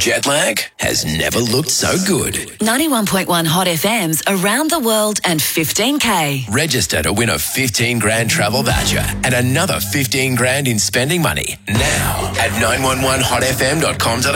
Jet lag has never looked so good. 91.1 Hot FM's Around the World and 15K. Register to win a 15 grand travel voucher and another 15 grand in spending money now at 911hotfm.com.au.